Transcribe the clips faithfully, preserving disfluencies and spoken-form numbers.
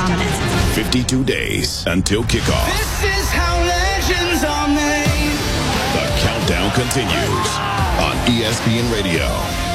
dominant. fifty-two days until kickoff. This is how legends are made. The countdown continues on E S P N Radio.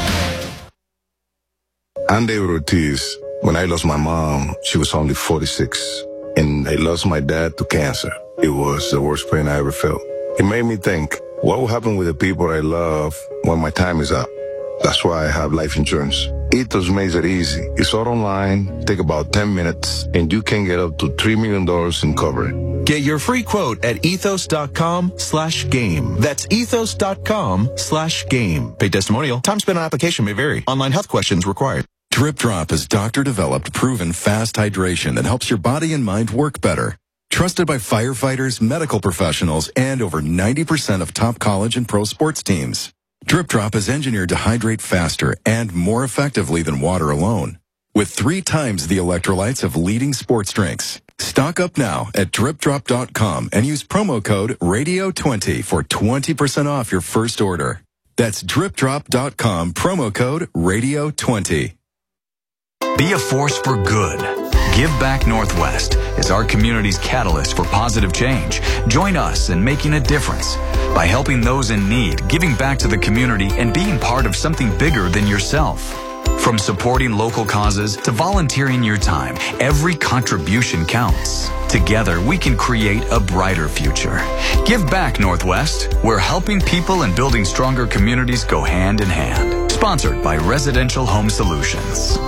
I'm David Ortiz. When I lost my mom, she was only forty-six. And I lost my dad to cancer. It was the worst pain I ever felt. It made me think, what will happen with the people I love when my time is up? That's why I have life insurance. Ethos makes it easy. It's all online, take about ten minutes, and you can get up to three million dollars in coverage. Get your free quote at ethos.com slash game. That's ethos.com slash game. Paid testimonial. Time spent on application may vary. Online health questions required. Drip Drop is doctor-developed, proven fast hydration that helps your body and mind work better. Trusted by firefighters, medical professionals, and over ninety percent of top college and pro sports teams. Drip Drop is engineered to hydrate faster and more effectively than water alone, with three times the electrolytes of leading sports drinks. Stock up now at drip drop dot com and use promo code radio twenty for twenty percent off your first order. That's drip drop dot com, promo code radio twenty. Be a force for good. Give Back Northwest is our community's catalyst for positive change. Join us in making a difference by helping those in need, giving back to the community, and being part of something bigger than yourself. From supporting local causes to volunteering your time, every contribution counts. Together, we can create a brighter future. Give Back Northwest, where helping people and building stronger communities go hand in hand. Sponsored by Residential Home Solutions.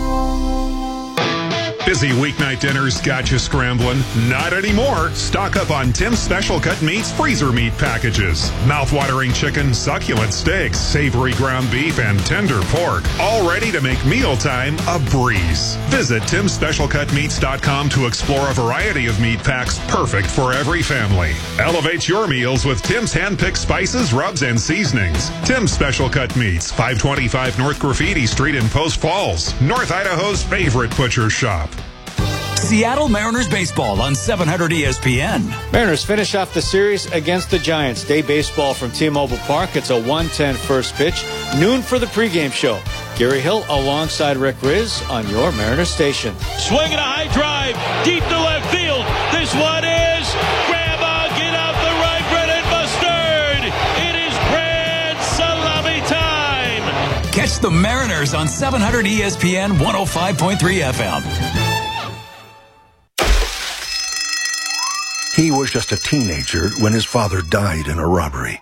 Busy weeknight dinners got you scrambling? Not anymore. Stock up on Tim's Special Cut Meats freezer meat packages. Mouth-watering chicken, succulent steaks, savory ground beef, and tender pork. All ready to make mealtime a breeze. Visit tims special cut meats dot com to explore a variety of meat packs perfect for every family. Elevate your meals with Tim's hand-picked spices, rubs, and seasonings. Tim's Special Cut Meats, five twenty-five North Graffiti Street in Post Falls, North Idaho's favorite butcher shop. Seattle Mariners baseball on seven hundred E S P N. Mariners finish off the series against the Giants. Day baseball from T-Mobile Park. It's a one ten first pitch. Noon for the pregame show. Gary Hill alongside Rick Riz on your Mariners station. Swinging a high drive deep to left field. This one is Grandma, get out the right, bread and mustard. It is grand salami time. Catch the Mariners on seven hundred E S P N one oh five point three F M. He was just a teenager when his father died in a robbery.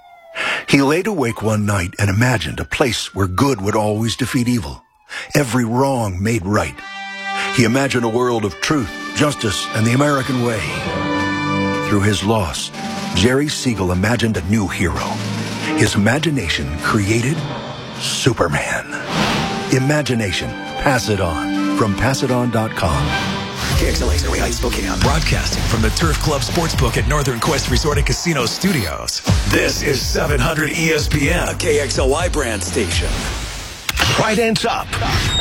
He laid awake one night and imagined a place where good would always defeat evil, every wrong made right. He imagined a world of truth, justice, and the American way. Through his loss, Jerry Siegel imagined a new hero. His imagination created Superman. Imagination. Pass it on. From pass it on dot com. K X L A's Area Heights, Spokane. Broadcasting from the Turf Club Sportsbook at Northern Quest Resort and Casino Studios. This is seven hundred E S P N, a K X L Y brand station. Trident's up.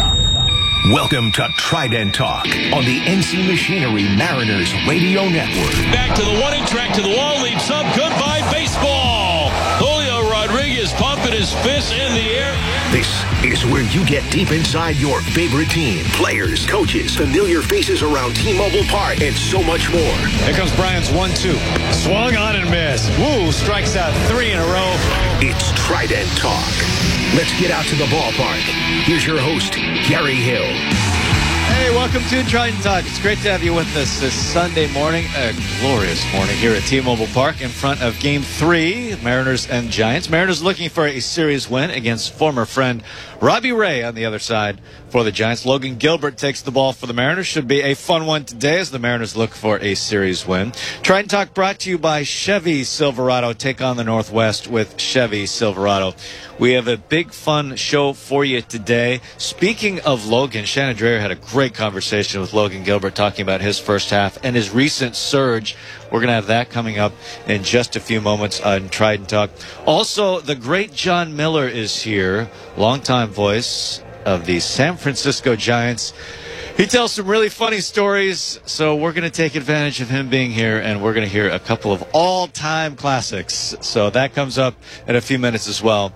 Welcome to Trident Talk on the N C Machinery Mariners Radio Network. Back to the one-inch track to the wall, leaps up. Goodbye, baseball. Julio Rodriguez pumping his fist in the air. This is where you get deep inside your favorite team, players, coaches, familiar faces around T-Mobile Park, and so much more. Here comes Bryant's one two. Swung on and missed. Woo, strikes out three in a row. It's Trident Talk. Let's get out to the ballpark. Here's your host, Gary Hill. Hey, welcome to Trident Talk. It's great to have you with us this Sunday morning, a glorious morning here at T-Mobile Park in front of Game three, Mariners and Giants. Mariners looking for a series win against former friend Robbie Ray on the other side for the Giants. Logan Gilbert takes the ball for the Mariners. Should be a fun one today as the Mariners look for a series win. Trident Talk brought to you by Chevy Silverado. Take on the Northwest with Chevy Silverado. We have a big fun show for you today. Speaking of Logan, Shannon Drayer had a great conversation with Logan Gilbert talking about his first half and his recent surge. We're going to have that coming up in just a few moments on Trident Talk. Also, the great John Miller is here, longtime voice of the San Francisco Giants. He tells some really funny stories, so we're going to take advantage of him being here, and we're going to hear a couple of all-time classics. So that comes up in a few minutes as well.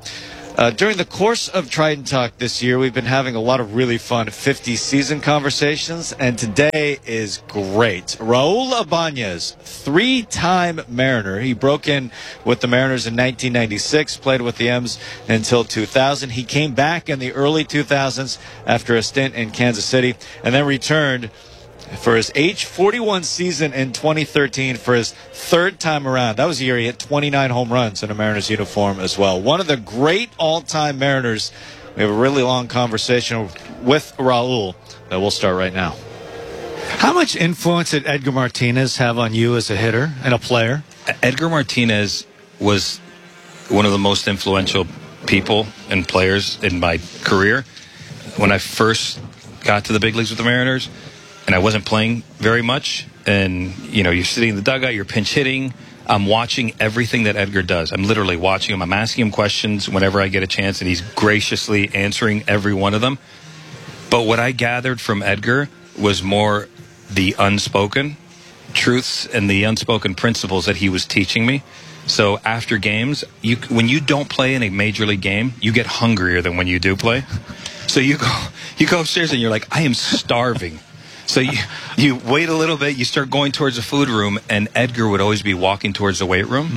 Uh, during the course of Trident Talk this year, we've been having a lot of really fun fifties season conversations, and today is great. Raul Ibanez, three-time Mariner. He broke in with the Mariners in nineteen ninety-six, played with the M's until two thousand. He came back in the early two thousands after a stint in Kansas City, and then returned for his age forty-one season in twenty thirteen for his third time around. That was the year he hit twenty-nine home runs in a Mariners uniform as well. One of the great all-time Mariners. We have a really long conversation with Raul that we'll start right now. How much influence did Edgar Martinez have on you as a hitter and a player? Edgar Martinez was one of the most influential people and players in my career. When I first got to the big leagues with the Mariners, and I wasn't playing very much, and, you know, you're sitting in the dugout, you're pinch hitting. I'm watching everything that Edgar does. I'm literally watching him. I'm asking him questions whenever I get a chance, and he's graciously answering every one of them. But what I gathered from Edgar was more the unspoken truths and the unspoken principles that he was teaching me. So after games, you, when you don't play in a major league game, you get hungrier than when you do play. So you go, you go upstairs, and you're like, I am starving. So you, you wait a little bit, you start going towards the food room, and Edgar would always be walking towards the weight room.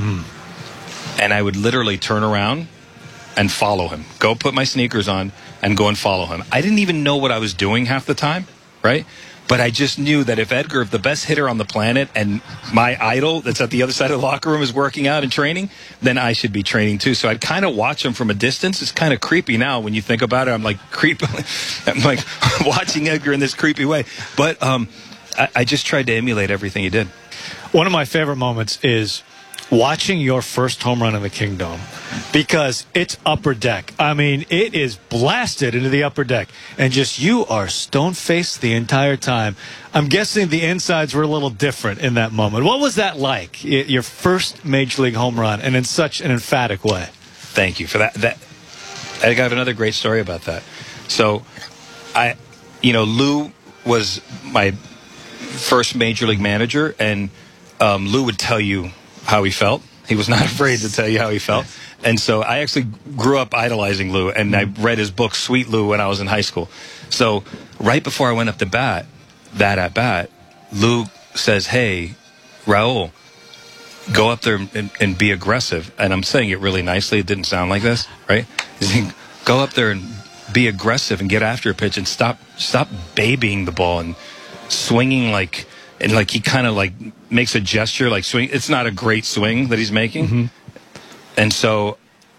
Mm. And I would literally turn around and follow him. Go put my sneakers on and go and follow him. I didn't even know what I was doing half the time, right? But I just knew that if Edgar, if the best hitter on the planet, and my idol that's at the other side of the locker room is working out and training, then I should be training too. So I'd kind of watch him from a distance. It's kind of creepy now when you think about it. I'm like creep. I'm like watching Edgar in this creepy way. But um, I, I just tried to emulate everything he did. One of my favorite moments is watching your first home run in the Kingdom, because it's upper deck. I mean, it is blasted into the upper deck, and just you are stone-faced the entire time. I'm guessing the insides were a little different in that moment. What was that like, your first Major League home run, and in such an emphatic way? Thank you for that. That I have another great story about that. So, I, you know, Lou was my first Major League manager, and um, Lou would tell you how he felt. He was not afraid to tell you how he felt. And so I actually grew up idolizing Lou, and I read his book, Sweet Lou, when I was in high school. So right before I went up to bat, that at bat, Lou says, hey, Raul, go up there and, and be aggressive. And I'm saying it really nicely. It didn't sound like this, right? He's saying, go up there and be aggressive and get after a pitch and stop, stop babying the ball and swinging like... And, like, he kind of, like, makes a gesture, like, swing. It's not a great swing that he's making. Mm-hmm. And so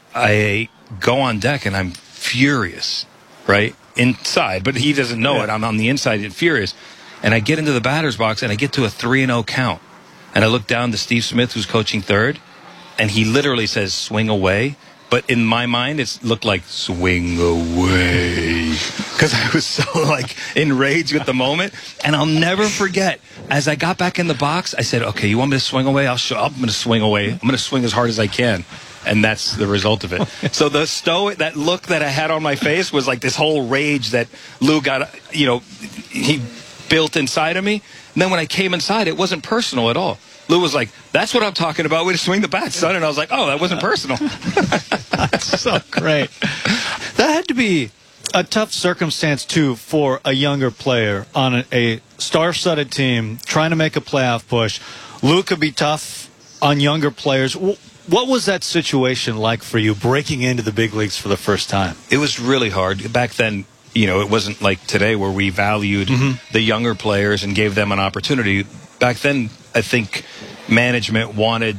I go on deck, and I'm furious, right, inside. But he doesn't know yeah. it. I'm on the inside and furious. And I get into the batter's box, and I get to a three and oh count. And I look down to Steve Smith, who's coaching third, and he literally says, swing away. But in my mind, it looked like swing away, because I was so, like, enraged with the moment. And I'll never forget, as I got back in the box, I said, okay, you want me to swing away? I'll show, I'm going to swing away. I'm going to swing as hard as I can. And that's the result of it. So the stoic, that look that I had on my face was like this whole rage that Lou got, you know, he built inside of me. And then when I came inside, it wasn't personal at all. Lou was like, that's what I'm talking about. Way to swing the bat, son. And I was like, oh, that wasn't personal. That's so great. That had to be a tough circumstance, too, for a younger player on a, a star-studded team trying to make a playoff push. Lou could be tough on younger players. What was that situation like for you, breaking into the big leagues for the first time? It was really hard. Back then, you know, it wasn't like today where we valued mm-hmm. the younger players and gave them an opportunity. Back then, I think management wanted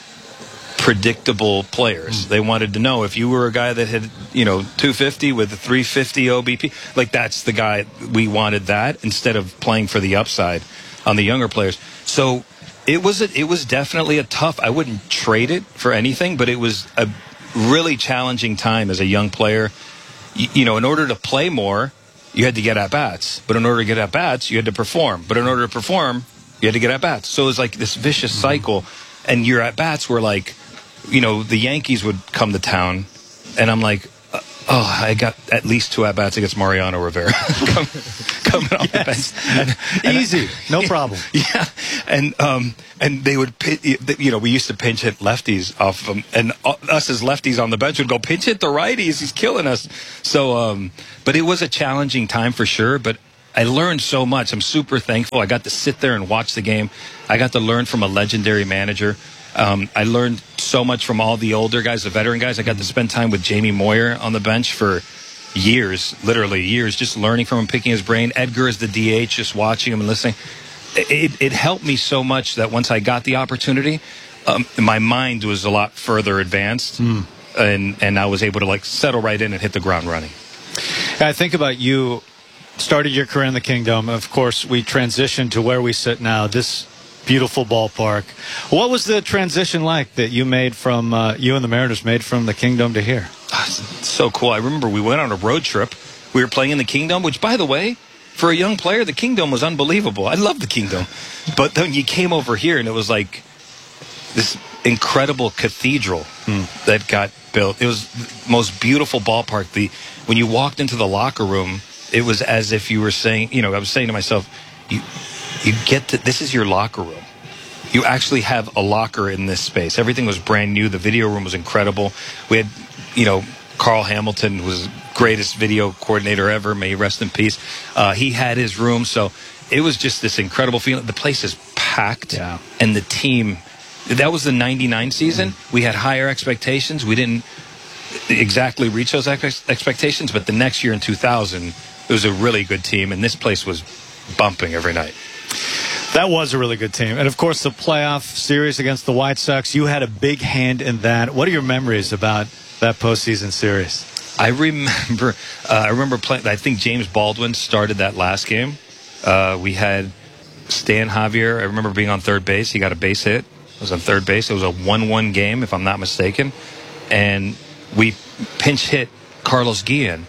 predictable players. Mm. They wanted to know if you were a guy that had, you know, two fifty with a three fifty O B P, like that's the guy. We wanted that instead of playing for the upside on the younger players. So it was a, it was definitely a tough. I wouldn't trade it for anything, but it was a really challenging time as a young player. You, you know, in order to play more, you had to get at bats. But in order to get at bats, you had to perform. But in order to perform, you had to get at bats. So it was like this vicious cycle. And your at bats were like, you know, the Yankees would come to town, and I'm like, Oh, I got at least two at-bats against Mariano Rivera coming, coming off yes. the bench. And, and Easy, I, no problem. Yeah, and um, and they would, you know, we used to pinch hit lefties off of them, and us as lefties on the bench would go pinch hit the righties. He's killing us. So, um, but it was a challenging time for sure. But I learned so much. I'm super thankful. I got to sit there and watch the game. I got to learn from a legendary manager. Um, I learned so much from all the older guys, the veteran guys. I got to spend time with Jamie Moyer on the bench for years, literally years, just learning from him, picking his brain. Edgar is the D H, just watching him and listening. It, it helped me so much that once I got the opportunity, um, my mind was a lot further advanced, mm. and, and I was able to like settle right in and hit the ground running. I think about you, started your career in the Kingdom. Of course, we transitioned to where we sit now, this beautiful ballpark. What was the transition like that you made from, uh, you and the Mariners made from the Kingdom to here? So cool. I remember we went on a road trip. We were playing in the Kingdom, which, by the way, for a young player, the Kingdom was unbelievable. I love the Kingdom. But then you came over here, and it was like this incredible cathedral hmm. that got built. It was the most beautiful ballpark. The when you walked into the locker room, it was as if you were saying, you know, I was saying to myself, you you get to, this is your locker room. You actually have a locker in this space. Everything was brand new. The video room was incredible. We had, you know, Carl Hamilton was the greatest video coordinator ever. May he rest in peace. Uh, he had his room. So it was just this incredible feeling. The place is packed. Yeah. And the team, that was the ninety-nine season. Mm. We had higher expectations. We didn't exactly reach those ex- expectations. But the next year in two thousand, it was a really good team. And this place was bumping every night. That was a really good team. And, of course, the playoff series against the White Sox, you had a big hand in that. What are your memories about that postseason series? I remember uh, I remember playing, I think James Baldwin started that last game. Uh, we had Stan Javier. I remember being on third base. He got a base hit. I was on third base. It was a one one game, if I'm not mistaken. And we pinch hit Carlos Guillen.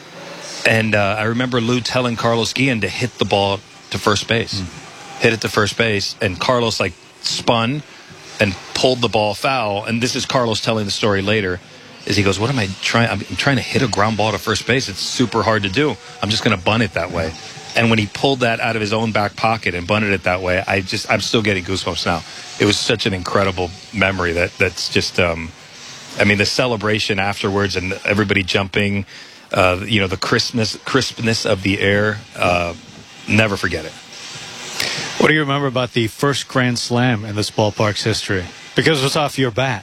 And uh, I remember Lou telling Carlos Guillen to hit the ball to first base. Mm. Hit it to first base, and Carlos like spun and pulled the ball foul. And this is Carlos telling the story later. Is he goes, what am I trying? I'm trying to hit a ground ball to first base. It's super hard to do. I'm just going to bunt it that way. And when he pulled that out of his own back pocket and bunted it that way, I just I'm still getting goosebumps now. It was such an incredible memory that that's just. Um, I mean, the celebration afterwards and everybody jumping. Uh, you know, the crispness crispness of the air. Uh, never forget it. What do you remember about the first Grand Slam in this ballpark's history? Because it was off your bat.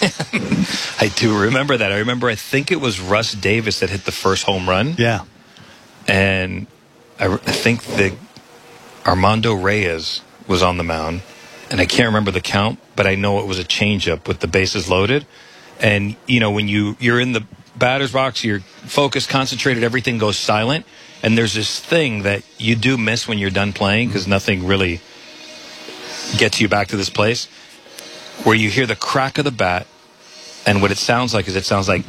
I do remember that. I remember, I think it was Russ Davis that hit the first home run. Yeah. And I, I think that Armando Reyes was on the mound. And I can't remember the count, but I know it was a changeup with the bases loaded. And, you know, when you, you're in the batter's box, you're focused, concentrated, everything goes silent. And there's this thing that you do miss when you're done playing because nothing really gets you back to this place where you hear the crack of the bat, and what it sounds like is it sounds like,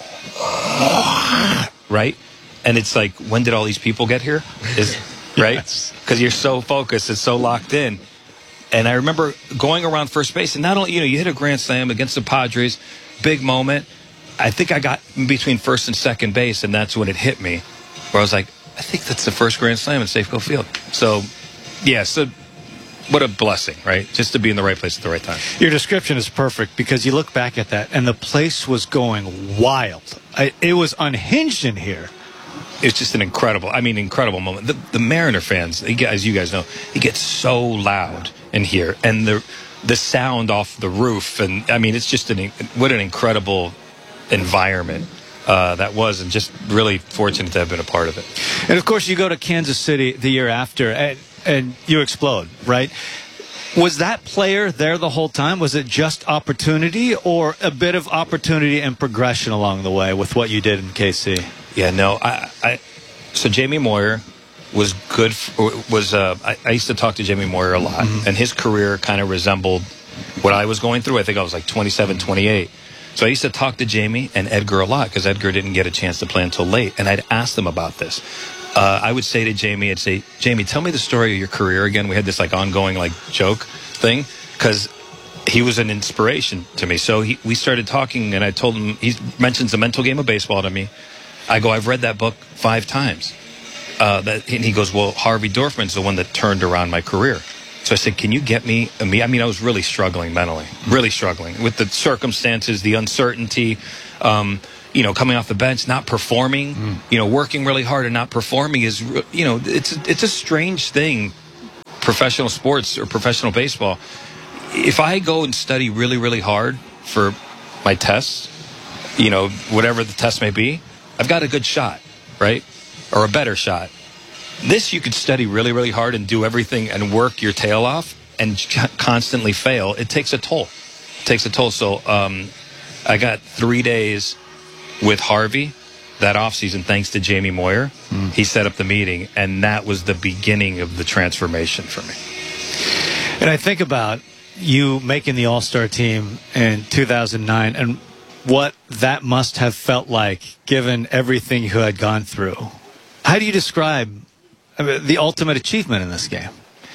right? And it's like, when did all these people get here? Is right? Because yes. You're so focused and so locked in. And I remember going around first base, and not only, you know, you hit a grand slam against the Padres, big moment. I think I got in between first and second base, and that's when it hit me, where I was like, I think that's the first Grand Slam in Safeco Field. So, yeah, so what a blessing, right? Just to be in the right place at the right time. Your description is perfect because you look back at that, and the place was going wild. I, it was unhinged in here. It's just an incredible, I mean, incredible moment. The, the Mariner fans, they get, as you guys know, it gets so loud in here. And the the sound off the roof, and, I mean, it's just an what an incredible environment. Uh, that was, and just really fortunate to have been a part of it. And, of course, you go to Kansas City the year after, and, and you explode, right? Was that player there the whole time? Was it just opportunity or a bit of opportunity and progression along the way with what you did in K C? Yeah, no. I, I so Jamie Moyer was good. For, was uh, I, I used to talk to Jamie Moyer a lot, mm-hmm. and his career kind of resembled what I was going through. I think I was like twenty-seven, twenty-eight. So I used to talk to Jamie and Edgar a lot because Edgar didn't get a chance to play until late. And I'd ask them about this. Uh, I would say to Jamie, I'd say, Jamie, tell me the story of your career again. We had this like ongoing like joke thing because he was an inspiration to me. So he, we started talking, and I told him, he mentions The Mental Game of Baseball to me. I go, I've read that book five times. Uh, that, and he goes, well, Harvey Dorfman's the one that turned around my career. So I said, can you get me, I mean, I was really struggling mentally, really struggling with the circumstances, the uncertainty, um, you know, coming off the bench, not performing, mm. you know, working really hard and not performing is, you know, it's, it's a strange thing, professional sports or professional baseball. If I go and study really, really hard for my tests, you know, whatever the test may be, I've got a good shot, right? Or a better shot. This, you could study really, really hard and do everything and work your tail off and constantly fail. It takes a toll. It takes a toll. So um, I got three days with Harvey that offseason, thanks to Jamie Moyer. Mm. He set up the meeting, and that was the beginning of the transformation for me. And I think about you making the All-Star team in two thousand nine and what that must have felt like given everything you had gone through. How do you describe I mean, the ultimate achievement in this game?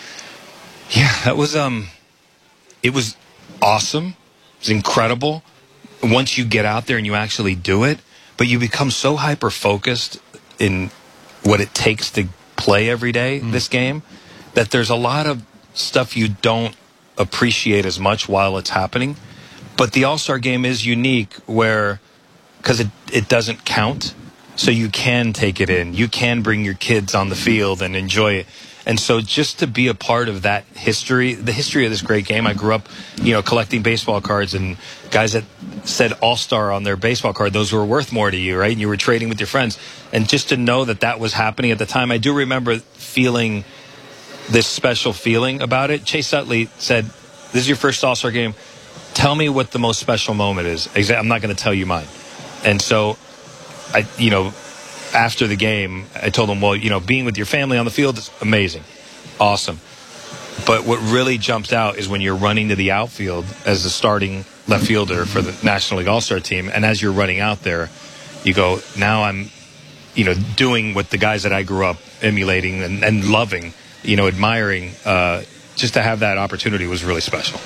Yeah, that was um, it was awesome. It was incredible. Once you get out there and you actually do it, but you become so hyper focused in what it takes to play every day mm. this game that there's a lot of stuff you don't appreciate as much while it's happening. But the All-Star game is unique where, because it it doesn't count. So you can take it in. You can bring your kids on the field and enjoy it. And so just to be a part of that history, the history of this great game, I grew up, you know, collecting baseball cards and guys that said All-Star on their baseball card, those were worth more to you, right? And you were trading with your friends. And just to know that that was happening at the time, I do remember feeling this special feeling about it. Chase Utley said, this is your first All-Star game. Tell me what the most special moment is. I'm not going to tell you mine. And so I, you know, after the game, I told him, well, you know, being with your family on the field is amazing. Awesome. But what really jumps out is when you're running to the outfield as the starting left fielder for the National League All-Star team. And as you're running out there, you go, now I'm, you know, doing what the guys that I grew up emulating and, and loving, you know, admiring. Uh, just to have that opportunity was really special.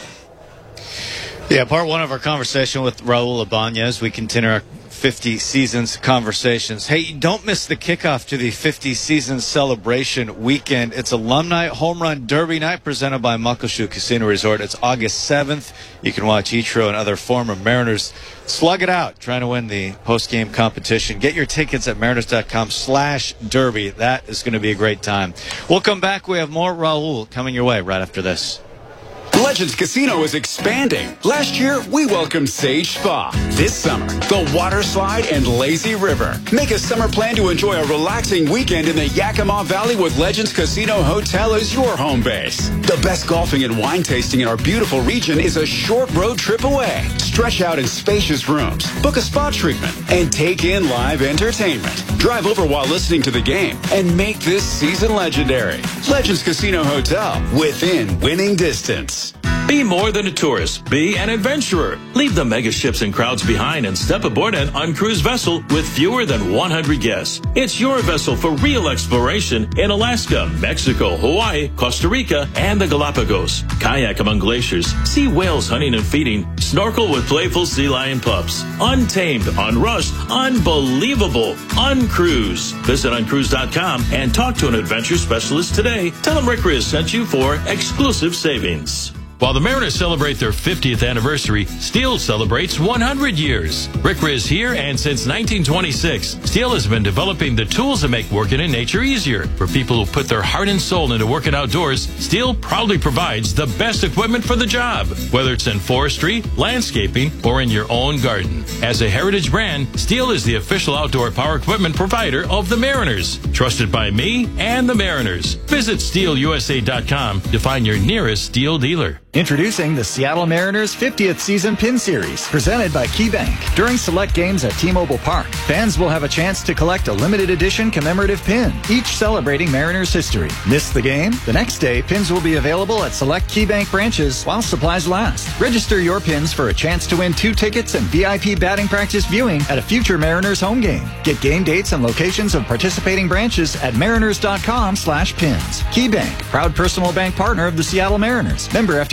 Yeah, part one of our conversation with Raul Ibanez. We continue our fifty Seasons conversations. Hey, don't miss the kickoff to the fifty Seasons celebration weekend. It's Alumni Home Run Derby Night presented by Muckleshoot Casino Resort. It's August seventh. You can watch Ichiro and other former Mariners slug it out trying to win the post-game competition. Get your tickets at mariners.com slash derby. That is going to be a great time. We'll come back. We have more Raul coming your way right after this. Legends Casino is expanding. Last year, we welcomed Sage Spa. This summer, the Water Slide and Lazy River. Make a summer plan to enjoy a relaxing weekend in the Yakima Valley with Legends Casino Hotel as your home base. The best golfing and wine tasting in our beautiful region is a short road trip away. Stretch out in spacious rooms, book a spa treatment, and take in live entertainment. Drive over while listening to the game and make this season legendary. Legends Casino Hotel, within winning distance. Be more than a tourist. Be an adventurer. Leave the mega ships and crowds behind and step aboard an uncruised vessel with fewer than one hundred guests. It's your vessel for real exploration in Alaska, Mexico, Hawaii, Costa Rica, and the Galapagos. Kayak among glaciers, see whales hunting and feeding, snorkel with playful sea lion pups. Untamed, unrushed, unbelievable, uncruise. Visit uncruise dot com and talk to an adventure specialist today. Tell them Rick Riz sent you for exclusive savings. While the Mariners celebrate their fiftieth anniversary, Steel celebrates one hundred years. Rick Riz here, and since nineteen twenty-six, Steel has been developing the tools that make working in nature easier. For people who put their heart and soul into working outdoors, Steel proudly provides the best equipment for the job, whether it's in forestry, landscaping, or in your own garden. As a heritage brand, Steel is the official outdoor power equipment provider of the Mariners, trusted by me and the Mariners. Visit steel u s a dot com to find your nearest Steel dealer. Introducing the Seattle Mariners fiftieth Season Pin Series, presented by KeyBank. During select games at T-Mobile Park, fans will have a chance to collect a limited edition commemorative pin, each celebrating Mariners history. Miss the game? The next day, pins will be available at select KeyBank branches while supplies last. Register your pins for a chance to win two tickets and V I P batting practice viewing at a future Mariners home game. Get game dates and locations of participating branches at mariners dot com slash pins. KeyBank, proud personal bank partner of the Seattle Mariners. Member F D I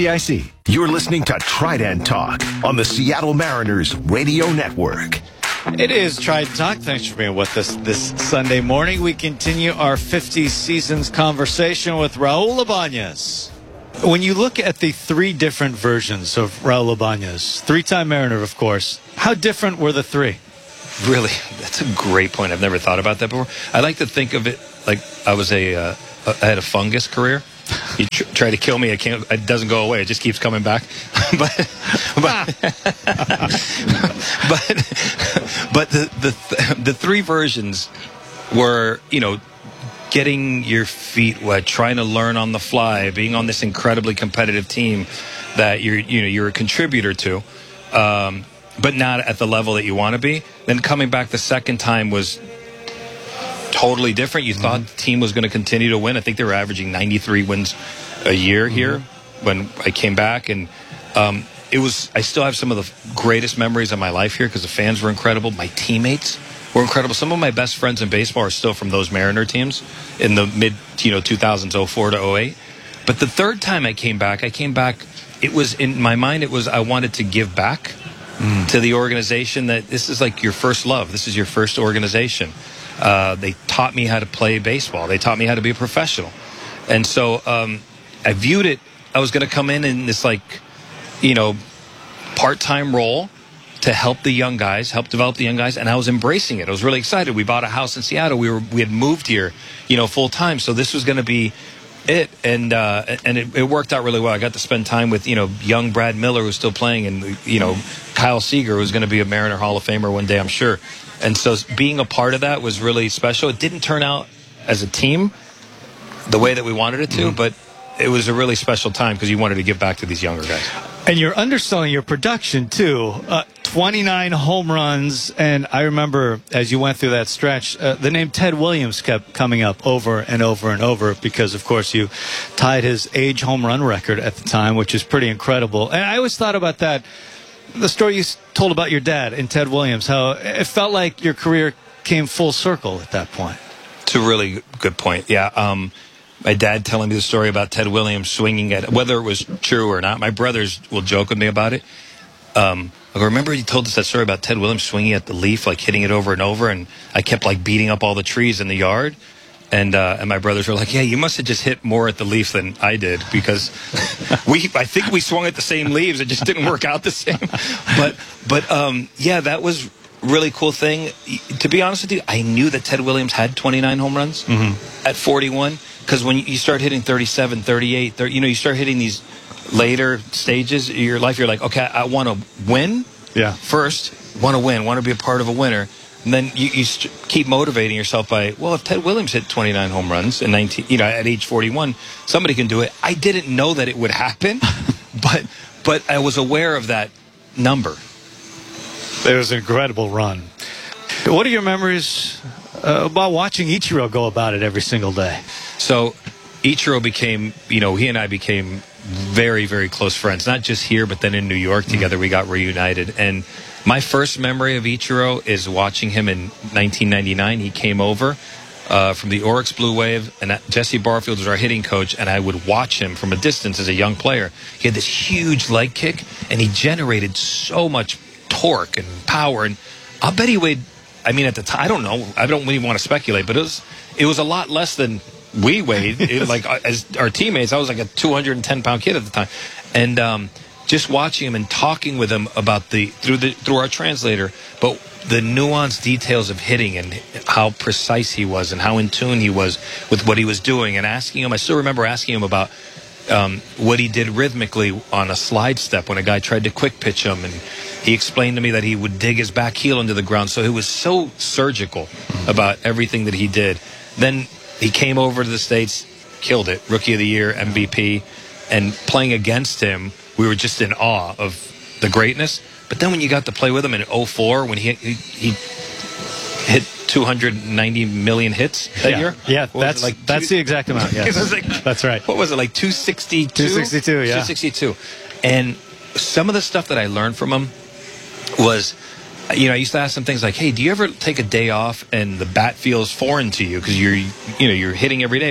D I C. You're listening to Trident Talk on the Seattle Mariners Radio Network. It is Trident Talk. Thanks for being with us this Sunday morning. We continue our fifty seasons conversation with Raul Ibanez. When you look at the three different versions of Raul Ibanez, three-time Mariner, of course, how different were the three? Really, that's a great point. I've never thought about that before. I like to think of it like I was a, uh, I had a fungus career. You tr- try to kill me, it can't. It doesn't go away. It just keeps coming back. but, but, but, but the the the three versions were, you know, getting your feet wet, trying to learn on the fly, being on this incredibly competitive team that you're, you know, you're a contributor to, um, but not at the level that you want to be. Then coming back the second time was totally different. You mm-hmm. thought the team was going to continue to win. I think they were averaging ninety-three wins a year mm-hmm. here when I came back. And um, it was, I still have some of the greatest memories of my life here because the fans were incredible. My teammates were incredible. Some of my best friends in baseball are still from those Mariner teams in the mid, you know, two thousands, oh four to oh eight. But the third time I came back, I came back, it was in my mind, it was I wanted to give back mm. to the organization that this is like your first love. This is your first organization. Uh, they taught me how to play baseball. They taught me how to be a professional. And so um, I viewed it, I was going to come in in this like, you know, part-time role to help the young guys, help develop the young guys, and I was embracing it. I was really excited. We bought a house in Seattle. We were we had moved here, you know, full time. So this was going to be it, and uh, and it, it worked out really well. I got to spend time with, you know, young Brad Miller, who's still playing, and, you know, Kyle Seager, who's going to be a Mariner Hall of Famer one day, I'm sure. And so being a part of that was really special. It didn't turn out as a team the way that we wanted it to, mm-hmm. but it was a really special time because you wanted to give back to these younger guys. And you're underselling your production, too. Uh, twenty-nine home runs, and I remember as you went through that stretch, uh, the name Ted Williams kept coming up over and over and over because, of course, you tied his age home run record at the time, which is pretty incredible. And I always thought about that, the story you told about your dad and Ted Williams, how it felt like your career came full circle at that point. It's a really good point, yeah. Um, my dad telling me the story about Ted Williams swinging at, whether it was true or not. My brothers will joke with me about it. Um, I remember he told us that story about Ted Williams swinging at the leaf, like hitting it over and over, and I kept like beating up all the trees in the yard. And uh, and my brothers were like, "Yeah, you must have just hit more at the leaf than I did because we I think we swung at the same leaves. It just didn't work out the same." But but um, yeah, that was really cool thing. To be honest with you, I knew that Ted Williams had twenty-nine home runs mm-hmm. at forty-one. Because when you start hitting thirty-seven, thirty-eight, thirty, you know, you start hitting these later stages of your life, you're like, okay, I want to win yeah. first, want to win, want to be a part of a winner. And then you, you st- keep motivating yourself by, well, if Ted Williams hit twenty-nine home runs in nineteen, you know, at age forty-one, somebody can do it. I didn't know that it would happen, but but I was aware of that number. It was an incredible run. What are your memories uh, about watching Ichiro go about it every single day? So Ichiro became, you know, he and I became very, very close friends, not just here, but then in New York together. Mm-hmm. We got reunited. And my first memory of Ichiro is watching him in nineteen ninety-nine. He came over uh, from the Oryx Blue Wave, and Jesse Barfield was our hitting coach, and I would watch him from a distance as a young player. He had this huge leg kick, and he generated so much torque and power. And I'll bet he weighed, I mean, at the time, I don't know, I don't really want to speculate, but it was it was a lot less than we weighed. It, like as our teammates, I was like a two hundred ten pound kid at the time, and um, just watching him and talking with him about the through the through our translator, but the nuanced details of hitting and how precise he was and how in tune he was with what he was doing, and asking him. I still remember asking him about um, what he did rhythmically on a slide step when a guy tried to quick pitch him, and he explained to me that he would dig his back heel into the ground. So he was so surgical mm-hmm. about everything that he did. Then he came over to the States, killed it, Rookie of the Year, M V P, and playing against him, we were just in awe of the greatness. But then when you got to play with him in oh four, when he he, he hit two hundred ninety million hits that yeah. year? Yeah, that's like that's two, the exact amount, yes. like, that's right. What was it, like two sixty-two? two sixty-two, yeah. two sixty-two. And some of the stuff that I learned from him was, you know, I used to ask him things like, hey, do you ever take a day off and the bat feels foreign to you because you're, you know, you're hitting every day? But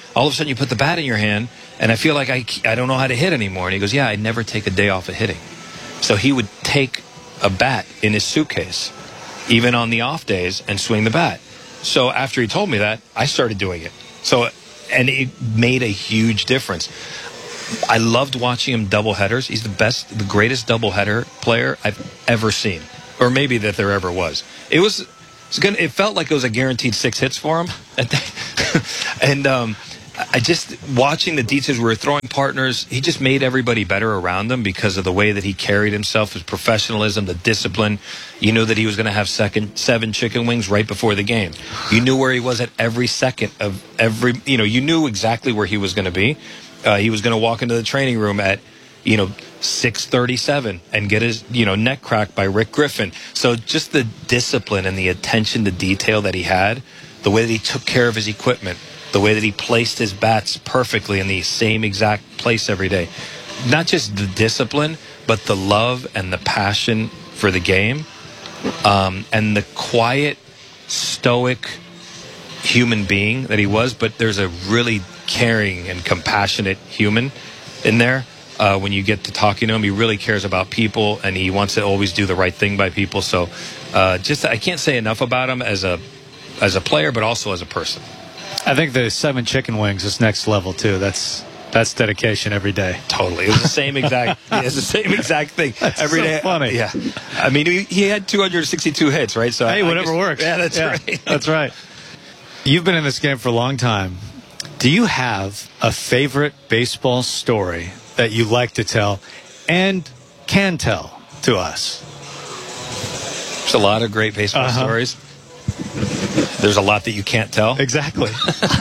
all of a sudden you put the bat in your hand, and I feel like I, I don't know how to hit anymore. And he goes, yeah, I never take a day off of hitting. So he would take a bat in his suitcase, even on the off days, and swing the bat. So after he told me that, I started doing it. So, and it made a huge difference. I loved watching him double headers. He's the best, the greatest double header player I've ever seen, or maybe that there ever was. It was, it, was gonna, it felt like it was a guaranteed six hits for him. And um, I just, watching the details, we were throwing partners, he just made everybody better around him because of the way that he carried himself, his professionalism, the discipline. You knew that he was going to have second seven chicken wings right before the game. You knew where he was at every second of every, you know, you knew exactly where he was going to be. Uh, he was going to walk into the training room at, you know, six thirty-seven and get his, you know, neck cracked by Rick Griffin. So just the discipline and the attention to detail that he had, the way that he took care of his equipment, the way that he placed his bats perfectly in the same exact place every day. Not just the discipline, but the love and the passion for the game, um, and the quiet, stoic human being that he was. But there's a really caring and compassionate human in there. Uh, when you get to talking to him, he really cares about people, and he wants to always do the right thing by people. So uh, just I can't say enough about him as a as a player, but also as a person. I think the seven chicken wings is next level too. That's that's dedication every day. Totally, it was the same exact. It's the same exact thing that's every so day. Funny. Yeah, I mean he, he had two hundred sixty-two hits, right? So hey, I, whatever I guess, works. Yeah, that's yeah, right. That's right. You've been in this game for a long time. Do you have a favorite baseball story that you like to tell and can tell to us? There's a lot of great baseball uh-huh. stories. There's a lot that you can't tell. Exactly.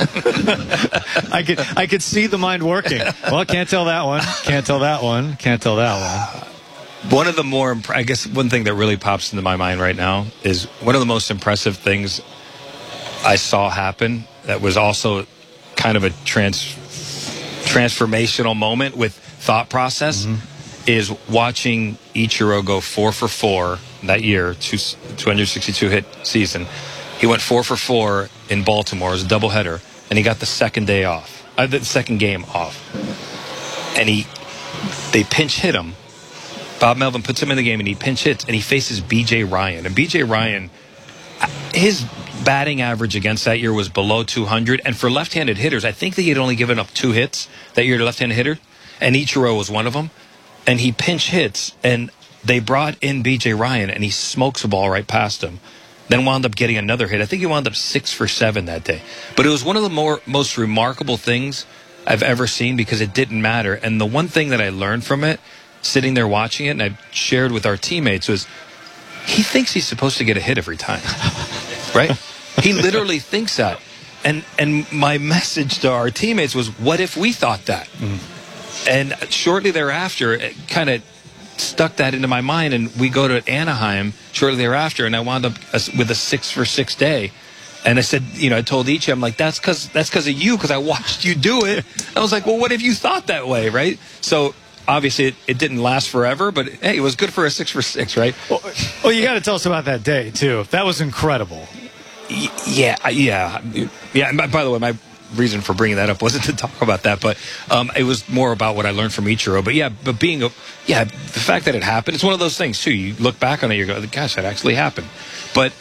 I could I could see the mind working. Well, can't tell that one. Can't tell that one. Can't tell that one. One of the more, I guess, one thing that really pops into my mind right now is one of the most impressive things I saw happen that was also kind of a trans transformational moment with thought process mm-hmm. is watching Ichiro go four for four that year, two, two hundred sixty-two hit season. He went four for four in Baltimore as a doubleheader, and he got the second day off, uh, the second game off. And he, they pinch hit him. Bob Melvin puts him in the game, and he pinch hits, and he faces B J Ryan. And B J Ryan, his batting average against that year was below two hundred. And for left-handed hitters, I think that he had only given up two hits that year to left-handed hitter, and Ichiro was one of them. And he pinch hits, and they brought in B J Ryan, and he smokes a ball right past him. Then wound up getting another hit. I think he wound up six for seven that day. But it was one of the more most remarkable things I've ever seen because it didn't matter. And the one thing that I learned from it, sitting there watching it, and I shared with our teammates, was he thinks he's supposed to get a hit every time. Right? He literally thinks that. And and my message to our teammates was, what if we thought that? Mm. And shortly thereafter, it kind of stuck that into my mind, and we go to Anaheim shortly thereafter, and I wound up with a six for six day. And I said, you know, I told Ichi, I'm like, that's because that's because of you, because I watched you do it. I was like, well, what if you thought that way, right? So obviously it, it didn't last forever, but hey, it was good for a six for six, right? Well, well you got to tell us about that day too. That was incredible. Yeah, yeah, yeah. And by the way, my reason for bringing that up wasn't to talk about that, but um, it was more about what I learned from Ichiro. But yeah, but being a, yeah, the fact that it happened, it's one of those things too. You look back on it, you go, gosh, that actually happened. But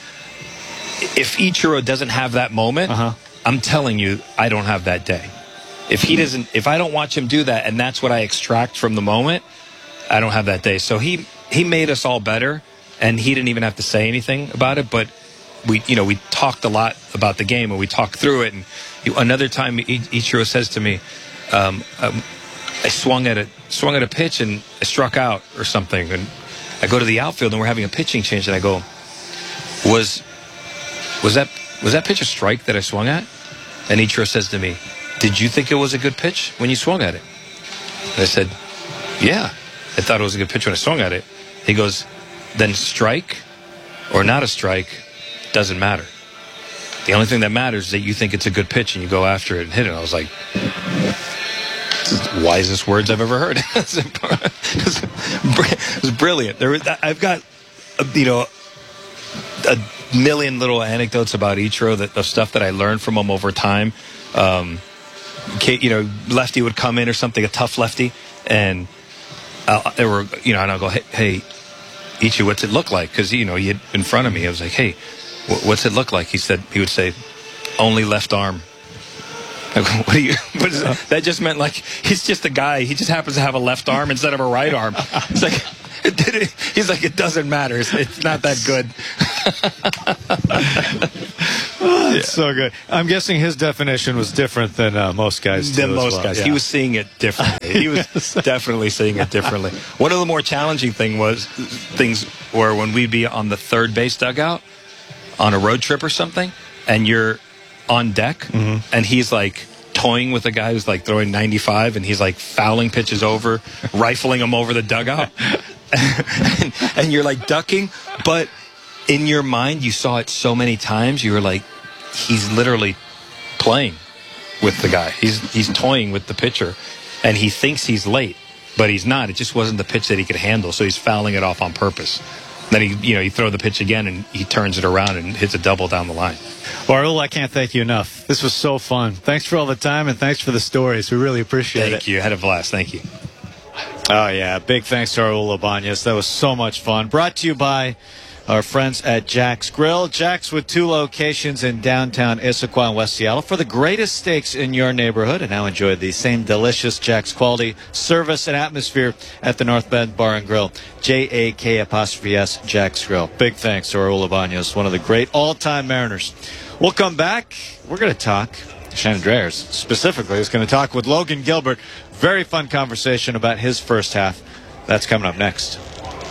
if Ichiro doesn't have that moment, uh-huh. I'm telling you, I don't have that day. If he doesn't, if I don't watch him do that, and that's what I extract from the moment, I don't have that day. So he he made us all better, and he didn't even have to say anything about it, but we, you know, we talked a lot about the game, and we talked through it. And he, another time, Ichiro says to me, um, um, "I swung at a swung at a pitch and I struck out or something." And I go to the outfield, and we're having a pitching change, and I go, "Was was that was that pitch a strike that I swung at?" And Ichiro says to me, "Did you think it was a good pitch when you swung at it?" And I said, "Yeah, I thought it was a good pitch when I swung at it." He goes, "Then strike or not a strike doesn't matter. The only thing that matters is that you think it's a good pitch and you go after it and hit it." And I was like, "This is the wisest words I've ever heard." It was brilliant. There was, I've got, you know, a million little anecdotes about Ichiro, that of stuff that I learned from him over time. Um, you know, lefty would come in or something, a tough lefty, and uh, there were, you know, and I'll go, hey, hey, Ichi, what's it look like? Because, you know, he had in front of me. I was like, hey, what's it look like? He said, he would say, only left arm. I go, what do you, what is it? That just meant like, he's just a guy. He just happens to have a left arm instead of a right arm. It's like, it did it. He's like, it doesn't matter. It's, it's not that good. Oh, that's yeah. so good. I'm guessing his definition was different than uh, most guys. Than too, most well. guys. Yeah. He was seeing it differently. He was definitely seeing it differently. One of the more challenging thing was things were when we'd be on the third base dugout on a road trip or something, and you're on deck, mm-hmm. and he's like toying with a guy who's like throwing ninety-five, and he's like fouling pitches over, rifling them over the dugout, and, and you're like ducking, but in your mind, you saw it so many times, you were like, he's literally playing with the guy. He's he's toying with the pitcher, and he thinks he's late, but he's not. It just wasn't the pitch that he could handle, so he's fouling it off on purpose. Then he, you know, you throw the pitch again, and he turns it around and hits a double down the line. Well, Raul, I can't thank you enough. This was so fun. Thanks for all the time, and thanks for the stories. We really appreciate thank it. Thank you. I had a blast. Thank you. Oh, yeah. Big thanks to Raul Ibanez. That was so much fun. Brought to you by our friends at Jack's Grill. Jack's with two locations in downtown Issaquah and West Seattle for the greatest steaks in your neighborhood. And now enjoy the same delicious Jack's quality, service, and atmosphere at the North Bend Bar and Grill. J A K apostrophe S, Jack's Grill. Big thanks to Raul Ibanez, one of the great all-time Mariners. We'll come back. We're going to talk. Shannon Drayers specifically is going to talk with Logan Gilbert. Very fun conversation about his first half. That's coming up next.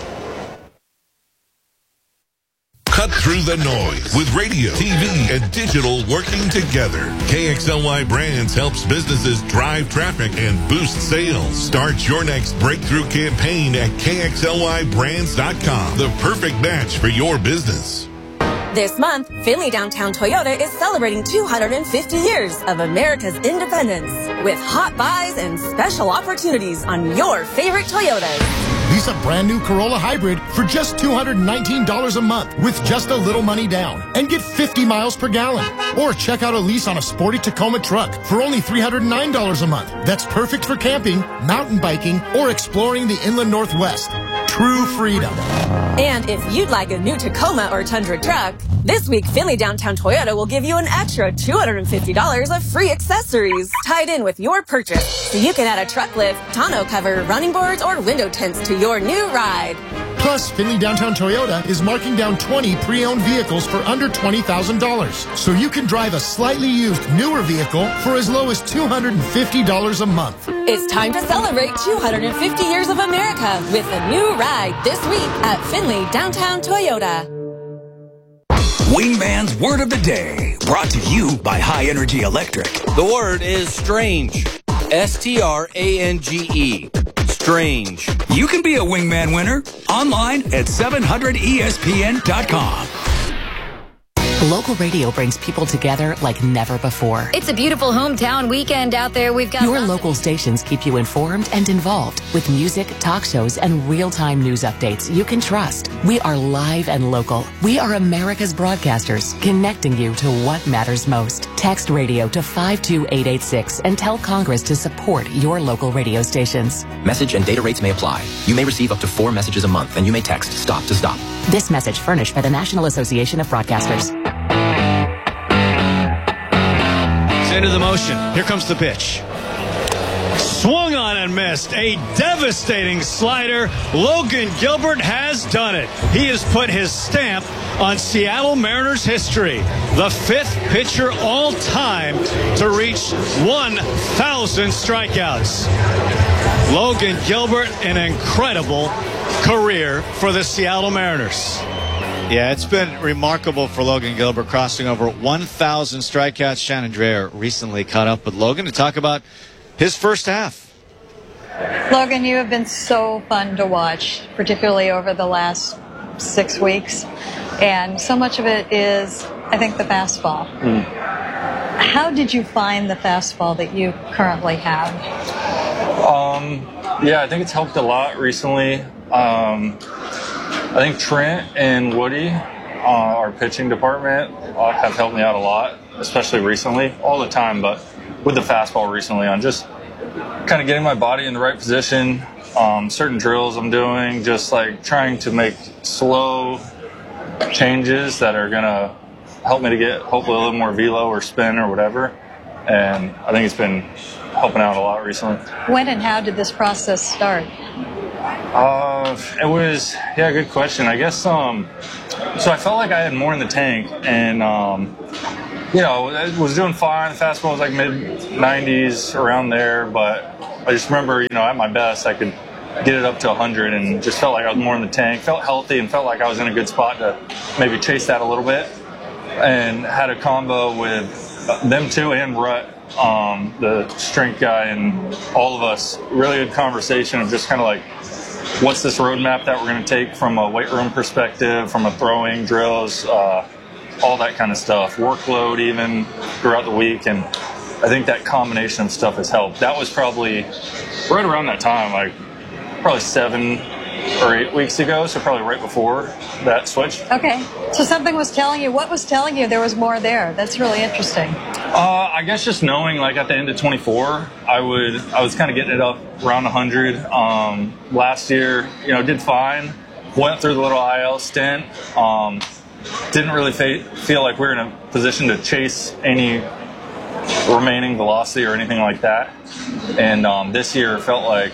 Cut through the noise with radio, T V, and digital working together. K X L Y Brands helps businesses drive traffic and boost sales. Start your next breakthrough campaign at K X L Y brands dot com. The perfect match for your business. This month, Finley Downtown Toyota is celebrating two hundred fifty years of America's independence with hot buys and special opportunities on your favorite Toyotas. Lease a brand new Corolla Hybrid for just two hundred nineteen dollars a month with just a little money down and get fifty miles per gallon. Or check out a lease on a sporty Tacoma truck for only three hundred nine dollars a month. That's perfect for camping, mountain biking, or exploring the inland Northwest. True freedom. And if you'd like a new Tacoma or Tundra truck, this week Finley Downtown Toyota will give you an extra two hundred fifty dollars of free accessories tied in with your purchase, so you can add a truck lift, tonneau cover, running boards, or window tints to your new ride. Plus, Finley Downtown Toyota is marking down twenty pre-owned vehicles for under twenty thousand dollars, so you can drive a slightly used newer vehicle for as low as two hundred fifty dollars a month. It's time to celebrate two hundred fifty years of America with a new ride this week at Finley Downtown Toyota. Wingman's Word of the Day, brought to you by High Energy Electric. The word is strange. S T R A N G E. Strange. You can be a Wingman winner online at seven hundred E S P N dot com. Local radio brings people together like never before. It's a beautiful hometown weekend out there. We've got Your local stations keep you informed and involved with music, talk shows, and real-time news updates you can trust. We are live and local. We are America's broadcasters, connecting you to what matters most. Text radio to five two eight eight six and tell Congress to support your local radio stations. Message and data rates may apply. You may receive up to four messages a month, and you may text STOP to STOP. This message furnished by the National Association of Broadcasters. Into the motion. Here comes the pitch. Swung on and missed. A devastating slider. Logan Gilbert has done it. He has put his stamp on Seattle Mariners history. The fifth pitcher all time to reach one thousand strikeouts. Logan Gilbert, an incredible career for the Seattle Mariners. Yeah, it's been remarkable for Logan Gilbert, crossing over one thousand strikeouts. Shannon Drayer recently caught up with Logan to talk about his first half. Logan, you have been so fun to watch, particularly over the last six weeks. And so much of it is, I think, the fastball. Mm. How did you find the fastball that you currently have? Um, yeah, I think it's helped a lot recently. Um, I think Trent and Woody, uh, our pitching department, uh, have helped me out a lot, especially recently. All the time, but with the fastball recently on just kind of getting my body in the right position. Um, certain drills I'm doing, just like trying to make slow changes that are going to help me to get hopefully a little more velo or spin or whatever. And I think it's been helping out a lot recently. When and how did this process start? Uh, it was, yeah, good question. I guess, um, so I felt like I had more in the tank, and, um, you know, I was doing fine. The fastball was like mid nineties, around there, but I just remember, you know, at my best, I could get it up to one hundred and just felt like I was more in the tank, felt healthy, and felt like I was in a good spot to maybe chase that a little bit. And had a combo with them two and Rut, um, the strength guy, and all of us. Really good conversation of just kind of like, what's this roadmap that we're going to take from a weight room perspective, from a throwing, drills, uh, all that kind of stuff, workload even throughout the week. And I think that combination of stuff has helped. That was probably right around that time, like probably seven or eight weeks ago, so probably right before that switch. Okay, so something was telling you, what was telling you there was more there? That's really interesting. Uh, I guess just knowing, like at the end of twenty-four, I would, I was kind of getting it up around one hundred. Um, last year, you know, did fine. Went through the little I L stint. Um, didn't really fa- feel like we were in a position to chase any remaining velocity or anything like that. And um, this year felt like